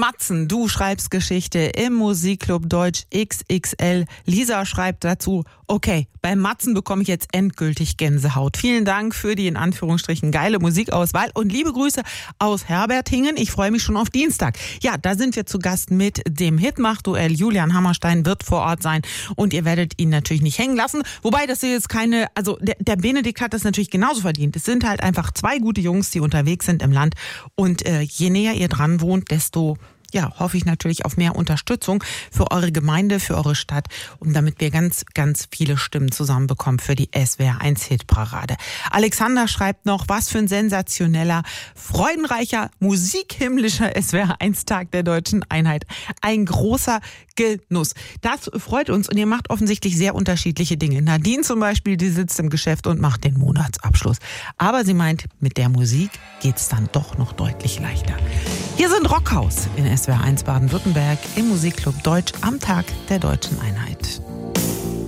Matzen, du schreibst Geschichte im Musikclub Deutsch XXL. Lisa schreibt dazu, okay, bei Matzen bekomme ich jetzt endgültig Gänsehaut. Vielen Dank für die in Anführungsstrichen geile Musikauswahl und liebe Grüße aus Herbertingen. Ich freue mich schon auf Dienstag. Ja, da sind wir zu Gast mit dem Hitmach-Duell. Julian Hammerstein wird vor Ort sein und ihr werdet ihn natürlich nicht hängen lassen. Wobei das jetzt keine, also der Benedikt hat das natürlich genauso verdient. Es sind halt einfach zwei gute Jungs, die unterwegs sind im Land und je näher ihr dran wohnt, desto hoffe ich natürlich auf mehr Unterstützung für eure Gemeinde, für eure Stadt und damit wir ganz, ganz viele Stimmen zusammenbekommen für die SWR1-Hitparade. Alexander schreibt noch, was für ein sensationeller, freudenreicher, musikhimmlischer SWR1-Tag der Deutschen Einheit. Ein großer Genuss. Das freut uns und ihr macht offensichtlich sehr unterschiedliche Dinge. Nadine zum Beispiel, die sitzt im Geschäft und macht den Monatsabschluss. Aber sie meint, mit der Musik geht's dann doch noch deutlich leichter. Hier sind Rockhaus in SWR1 Baden-Württemberg im Musikclub Deutsch am Tag der Deutschen Einheit.